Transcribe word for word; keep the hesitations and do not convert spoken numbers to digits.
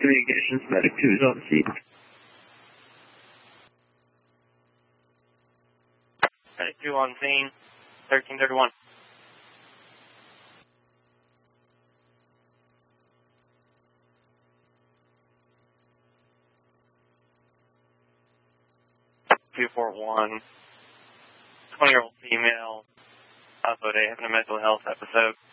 Communications, medic two is on the scene. Medic two on scene, thirteen thirty-one. two four one, twenty-year-old female, South Day having a mental health episode.